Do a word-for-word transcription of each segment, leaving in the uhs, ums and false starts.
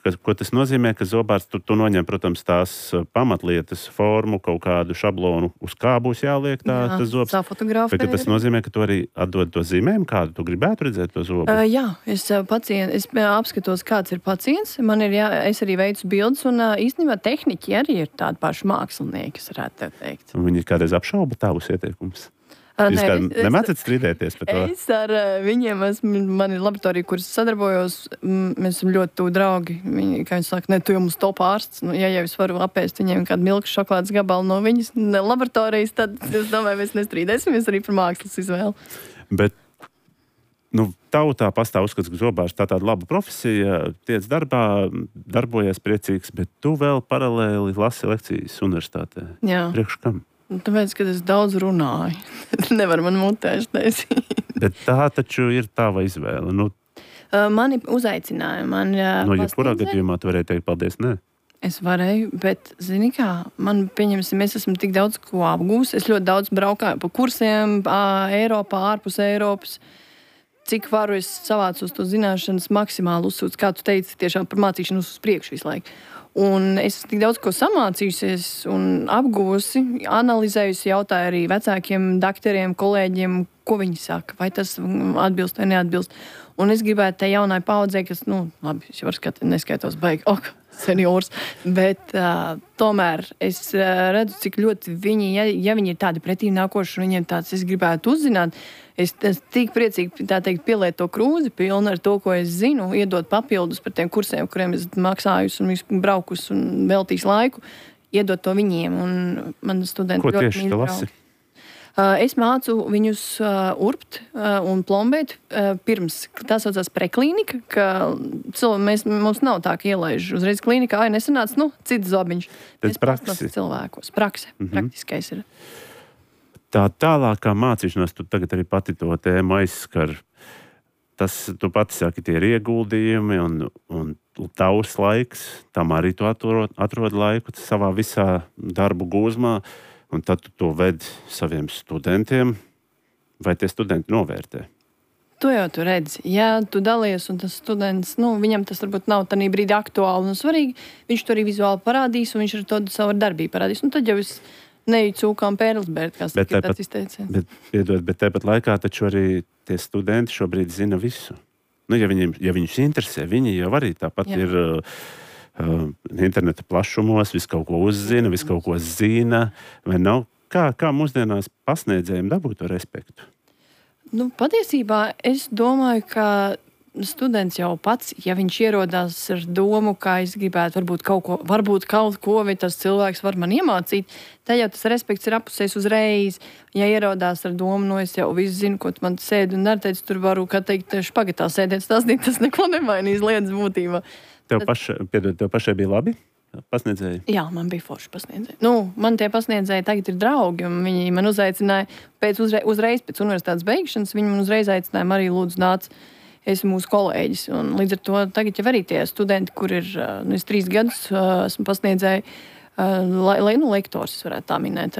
Ka, ko tas nozīmē, ka zobārsts tu, tu noņem, protams, tās pamatlietas, formu, kaut kādu šablonu, uz kā būs jāliek tā, Jā, tas zobs. sāfotogrāfē. Bet tas nozīmē, ka tu arī atdod to zīmējumu, kādu tu gribētu redzēt to zobu? Uh, jā, es, pacient, es apskatos, kāds ir pacients. Man ir jā, es arī veicu bildes, un uh, īstenībā tehniķi arī ir tādi paši mākslinieki, es varētu teikt. Un viņi kādreiz apšauba tavus ieteikumus? Uh, Jūs nē, kā es- nemācat strīdēties par to? Es ar uh, viņiem esmu, man ir laboratorija, kuras sadarbojos, m, mēs esam ļoti tuvu draugi. Viņi, kā viņi saka, ne, tu jau mums top ārsts, nu, ja jau es varu apēst viņiem kādu milku šokolādes gabalu no viņas ne, laboratorijas, tad es domāju, mēs nestrīdēsimies arī par mākslas izvēli. Bet, nu, tautā pastāv uzskats, ka zobārsts tā tāda laba profesija, tiec darbā, darbojies priecīgs, bet tu vēl paralēli lasi lekcijas universitātē. Jā, Priekš kam? tāpēc, ka es daudz runāju. Nevar man mutēši taisīt. Bet tā taču ir tava izvēle. Nu, Uh, Mani uzaicināja. Man, uh, no jebkurā pasniedzēja. gadījumā tu varēji teikt paldies, nē. Es varēju, bet, zini kā, man, pieņemsim, es esmu tik daudz ko apgūs. Es ļoti daudz braukāju pa kursiem, ā, Eiropā, ārpus Eiropas. Cik varu es savācu uz to zināšanas maksimāli uzsūc, kā tu teici, tiešām par mācīšanos uz priekšu visu laiku. Un es tik daudz ko samācījusies un apgūsi, analizējusi, jautāju arī vecākiem dakteriem, kolēģiem, ko viņi saka, vai tas atbilst vai neatbilst. Un es gribētu te jaunai paudzē, kas, nu, labi, es jau varu skatīt, neskaitos baigi, ok, seniors, bet uh, tomēr es uh, redzu, cik ļoti viņi, ja, ja viņi ir tādi pretīm nākoši, un viņiem tāds, es gribētu uzzināt, es, es tik priecīgi, tā teikt, pieliet to krūzi pilnu ar to, ko es zinu, iedot papildus par tiem kursiem, kuriem es maksājus un visu braukus un veltīs laiku, iedot to viņiem, un man studenti Ko ļoti tieši mīļi tu lasi? draugi. Uh, es mācu viņus uh, urbt uh, un plombēt uh, pirms. Tā saucās preklīnika, ka cilvē, mēs, mums nav tā, ka ielaiž uzreiz klīnikā, ai, nesanāca, nu, cits zobiņš. Pēc Mēs praksi. pastāstam cilvēkos. Prakse, Mhm. praktiskais ir. Tā tālākā mācīšanās, tu tagad arī pati to tēmu aizskar. Tas, tu pati saki, tie ir ieguldījumi un, un tavs laiks. Tam arī tu atrod, atrod laiku savā visā darbu gūzmā. Un tad tu to ved saviem studentiem, vai tie studenti novērtē? To jau tu redzi. Ja tu dalies, un tas students, nu, viņam tas varbūt nav tādā brīdī aktuāli un svarīgi, viņš to arī vizuāli parādīs, un viņš ar to savu darbību parādīs. Un tad jau es neju cūkām pērlsbērt, kā saka, tāpat- tāds izteiciens. Bet, piedod, bet tāpat laikā taču arī tie studenti šobrīd zina visu. Nu, ja, viņiem, ja viņus interesē, viņi jau arī tāpat Jā. ir uh, uh, interneta plašumos, visu kaut ko uzzina, visu kaut ko zina. Vai nav? Kā, kā mūsdienās pasniedzējiem dabūt to respektu? Nu, patiesībā es domāju, ka students jau pats, ja viņš ierodās ar domu, kā es gribētu, varbūt kaut ko, varbūt kaut ko, vai tas cilvēks var man iemācīt, tad jau tas respekts ir apusējis uzreiz. Ja ierodās ar domu, nu es jau visu zinu, ko tu man sēdi un dari, tad tur varu, kā teikt, špagatā sēdēt, stāstīt, tas neko nemainīs lietas būtībā. Tev, paša, piedod, tev pašai bija labi pasniedzēji? Jā, man bija forši pasniedzēji. Nu, man tie pasniedzēji tagad ir draugi, un viņi man uzaicināja pēc uzreiz, uzreiz pēc universitātes beigšanas, viņi man uzreiz aicināja, arī lūdzu nāc, esmu mūsu kolēģis. Un līdz ar to tagad jau arī tie studenti, kur ir, nu, es trīs gadus esmu pasniedzēji, lai, lai nu, lektors, es varētu tā minēt.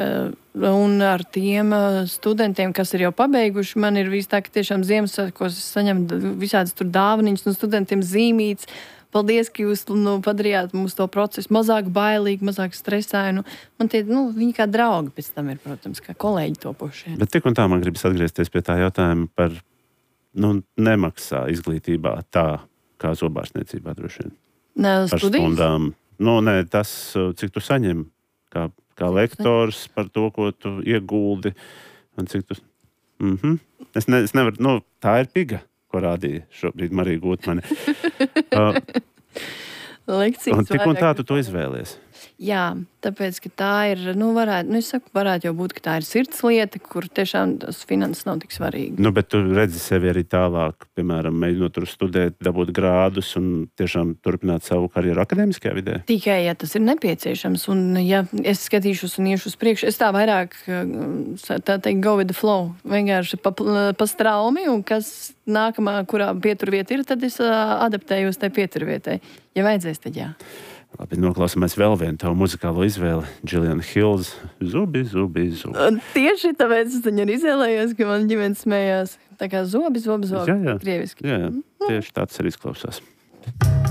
Un ar tiem studentiem, kas ir jau pabeiguši, man ir viss tā, ka tiešām Ziemassvētkos es saņemu visādas tur dāvaniņas no studentiem zīmītes. Paldies, ka jūs nu, padarījāt mums to procesu mazāk bailīgi, mazāk stresainu. Man tie, nu, viņi kā draugi pēc tam ir, protams, kā kolēģi topošie. Bet tik un tā man gribas atgriezties pie tā jautājuma par nu, nemaksā izglītībā tā, kā zobārstniecībā droši vien. Nē, Par studijas? stundām. Nu, nē, tas, cik tu saņem kā, kā lektors par to, ko tu ieguldi. Un cik tu... Mhm. Es, ne, es nevaru, nu, tā ir piga, ko rādīja šobrīd Marija Gūtmane. uh, Lekcijas un tik un tā vairāk. tu to izvēlies. Jā, tāpēc, ka tā ir, nu, varētu, nu, es saku, varētu jau būt, ka tā ir sirds lieta, kur tiešām tas finanses nav tik svarīgi. Nu, bet tu redzi sevi arī tālāk, piemēram, mēģinot tur studēt, dabūt grādus un tiešām turpināt savu karjeru akadēmiskajā vidē. Tikai, ja tas ir nepieciešams, un ja es skatīšos un iešu uz priekšu, es tā vairāk, tā teikt, go with the flow, vienkārši pa, pa straumi, un kas nākamā, kurā pieturvieta ir, tad es adaptējos tai pieturvietai. Ja vajadzēs, tad jā. Labi, noklausāmies vēl vienu tavu muzikālo izvēli. Juliana Hills, zubi, zubi, zubi. Un tieši tāpēc es viņu arī izvēlējos, ka man ģimenes smējās. Tā kā zobi, zobi, zobi. Jā, jā. Krieviski. Jā, jā, tieši tāds arī izklausās.